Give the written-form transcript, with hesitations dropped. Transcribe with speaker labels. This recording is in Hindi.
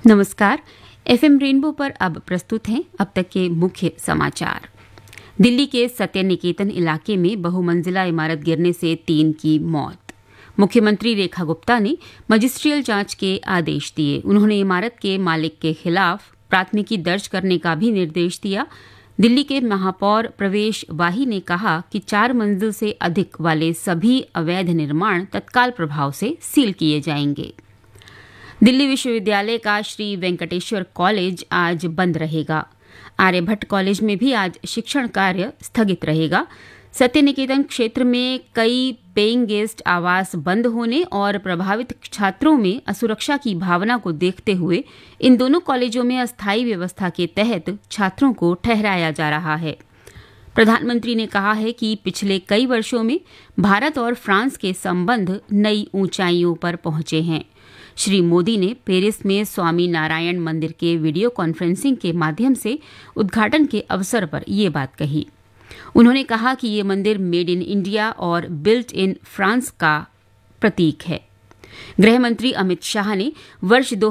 Speaker 1: नमस्कार। एफएम रेनबो पर अब प्रस्तुत हैं अब तक के मुख्य समाचार। दिल्ली के सत्य निकेतन इलाके में बहुमंजिला इमारत गिरने से 3 की मौत। मुख्यमंत्री रेखा गुप्ता ने मजिस्ट्रियल जांच के आदेश दिए। उन्होंने इमारत के मालिक के खिलाफ प्राथमिकी दर्ज करने का भी निर्देश दिया। दिल्ली के महापौर प्रवेश वाही ने कहा कि 4 मंजिल से अधिक वाले सभी अवैध निर्माण तत्काल प्रभाव से सील किए जाएंगे। दिल्ली विश्वविद्यालय का श्री वेंकटेश्वर कॉलेज आज बंद रहेगा। आर्यभट्ट कॉलेज में भी आज शिक्षण कार्य स्थगित रहेगा। सत्य निकेतन क्षेत्र में कई पेइंग गेस्ट आवास बंद होने और प्रभावित छात्रों में असुरक्षा की भावना को देखते हुए इन दोनों कॉलेजों में अस्थायी व्यवस्था के तहत छात्रों को ठहराया जा रहा है। प्रधानमंत्री ने कहा है कि पिछले कई वर्षों में भारत और फ्रांस के संबंध नई ऊंचाइयों पर पहुंचे हैं। श्री मोदी ने पेरिस में स्वामी नारायण मंदिर के वीडियो कॉन्फ्रेंसिंग के माध्यम से उद्घाटन के अवसर पर ये बात कही। उन्होंने कहा कि ये मंदिर मेड इन इंडिया और बिल्ट इन फ्रांस का प्रतीक है। गृह मंत्री अमित शाह ने वर्ष